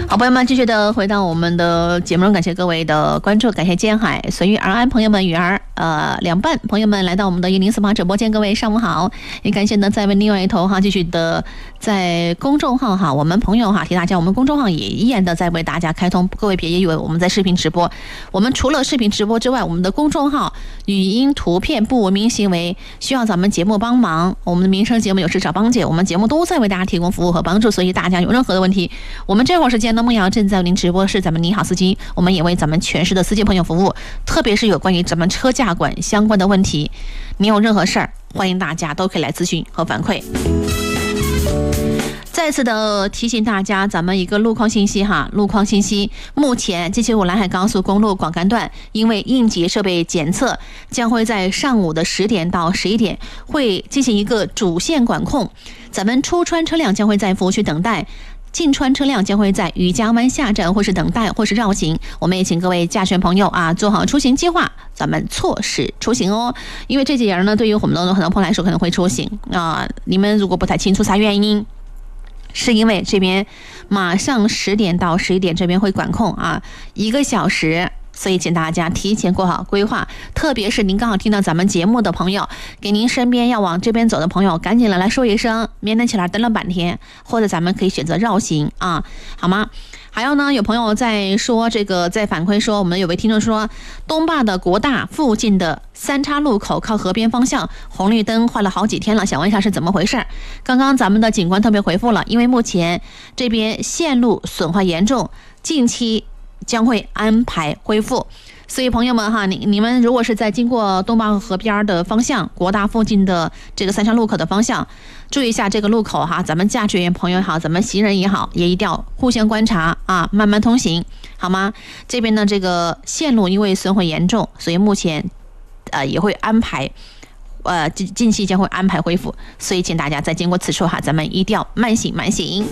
好，朋友们，继续的回到我们的节目中，感谢各位的关注，感谢建海随遇而安朋友们与儿两半朋友们来到我们的1048直播间，各位上午好，也感谢呢在另外一头哈，继续的在公众号哈，我们朋友哈提大家，我们公众号也依然的在为大家开通，各位别以为我们在视频直播，我们除了视频直播之外，我们的公众号语音图片不文明行为需要咱们节目帮忙，我们的民生节目有事找帮姐，我们节目都在为大家提供服务和帮助，所以大家有任何的问题，我们这会儿时间呢，梦瑶正在为您直播是咱们你好司机，我们也为咱们全市的司机朋友服务，特别是有关于咱们车驾管相关的问题，你有任何事儿，欢迎大家都可以来咨询和反馈。再次的提醒大家，咱们一个路况信息哈，路况信息，目前775兰海高速公路广甘段，因为应急设备检测，将会在上午的10点到11点会进行一个主线管控，咱们出川车辆将会在服务区等待。进川车辆将会在余家湾下站，或是等待，或是绕行。我们也请各位驾驶朋友啊，做好出行计划，咱们错失出行哦。因为这几年呢，对于我们的很多朋友来说可能会出行啊。你们如果不太清楚啥原因，是因为这边马上10点到11点这边会管控啊，1个小时。所以请大家提前过好规划，特别是您刚好听到咱们节目的朋友，给您身边要往这边走的朋友赶紧来说一声，免得起来等了半天，或者咱们可以选择绕行啊，好吗？还有呢，有朋友在说这个，在反馈说，我们有位听众说，东坝的国大附近的3岔路口靠河边方向红绿灯坏了好几天了，想问一下是怎么回事？刚刚咱们的警官特别回复了，因为目前这边线路损坏严重，近期将会安排恢复，所以朋友们哈，你们如果是在经过东坝河边的方向，国大附近的这个3岔路口的方向，注意一下这个路口哈，咱们驾驶员朋友也好，咱们行人也好，也一定要互相观察啊，慢慢通行，好吗？这边的这个线路因为损毁严重，所以目前也会安排。近期将会安排恢复，所以请大家在经过此处哈，咱们一定要慢行慢行。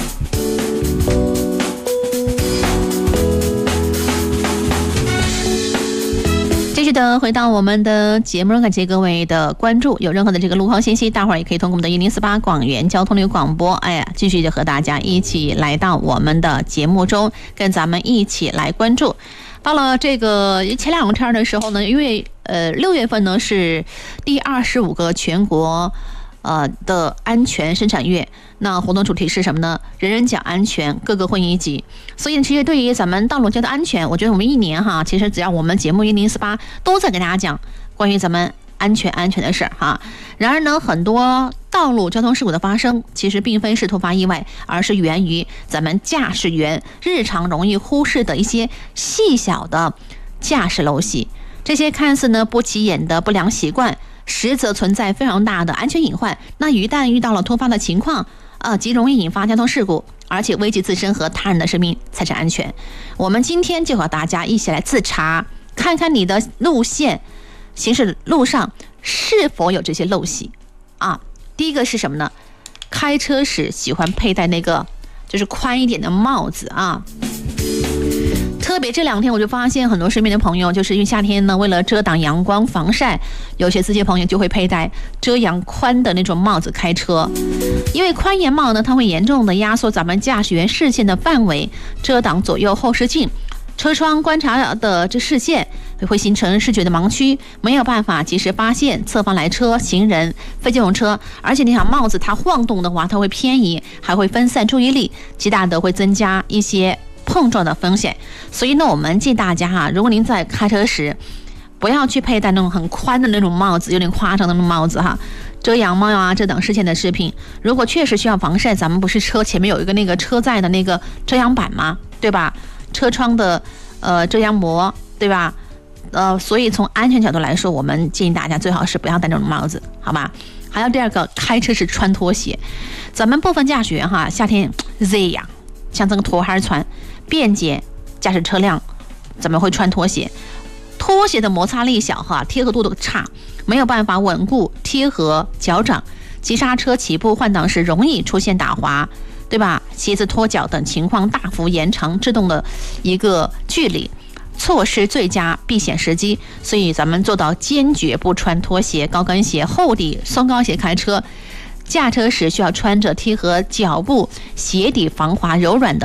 继续的回到我们的节目中，感谢各位的关注，有任何的这个路况信息，大伙儿也可以通过我们的1048广元交通旅广播，继续的和大家一起来到我们的节目中，跟咱们一起来关注。到了这个前2天的时候呢，因为6月份呢是第25个全国的安全生产月，那活动主题是什么呢？人人讲安全，个个混一级。所以其实对于咱们道路交通安全，我觉得我们一年哈，其实只要我们节目1048都在给大家讲关于咱们安全的事儿哈。然而呢，很多道路交通事故的发生，其实并非是突发意外，而是源于咱们驾驶员日常容易忽视的一些细小的驾驶陋习。这些看似呢不起眼的不良习惯，实则存在非常大的安全隐患。那一旦遇到了突发的情况，极容易引发交通事故，而且危及自身和他人的生命财产安全。我们今天就和大家一起来自查，看看你的路线行驶路上是否有这些陋习啊。第一个是什么呢？开车时喜欢佩戴那个就是宽一点的帽子啊。特别这2天我就发现很多身边的朋友，就是因为夏天呢，为了遮挡阳光防晒，有些司机朋友就会佩戴遮阳宽的那种帽子开车。因为宽檐帽呢，它会严重的压缩咱们驾驶员视线的范围，遮挡左右后视镜，车窗观察的这视线会形成视觉的盲区，没有办法及时发现侧方来车、行人、非机动车。而且你想，帽子它晃动的话，它会偏移，还会分散注意力，极大的会增加一些碰撞的风险。所以呢，我们建议大家哈，如果您在开车时，不要去佩戴那种很宽的那种帽子，有点夸张的那种帽子哈，遮阳帽啊，遮挡视线的饰品。如果确实需要防晒，咱们不是车前面有一个那个车载的那个遮阳板吗？对吧？车窗的遮阳膜，对吧？所以从安全角度来说，我们建议大家最好是不要戴那种帽子，好吧？还有第2个，开车时穿拖鞋。咱们部分驾驶员哈，夏天热呀，像这个拖还是穿，便捷驾驶车辆怎么会穿拖鞋？拖鞋的摩擦力小哈，贴合度都差，没有办法稳固贴合脚掌，急刹车、起步、换挡时容易出现打滑，对吧？鞋子脱脚等情况大幅延长制动的一个距离，错失最佳避险时机。所以咱们做到坚决不穿拖鞋、高跟鞋、厚底松糕鞋开车。驾车时需要穿着贴合脚部、鞋底防滑柔软的